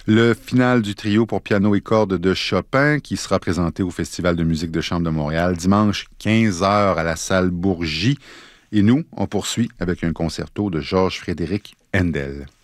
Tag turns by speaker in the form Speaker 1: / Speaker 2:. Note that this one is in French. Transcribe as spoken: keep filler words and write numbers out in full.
Speaker 1: Le final du trio pour piano et cordes de Chopin qui sera présenté au Festival de musique de chambre de Montréal dimanche quinze heures à la salle Bourgie. Et nous, on poursuit avec un concerto de Georges Frédéric Handel.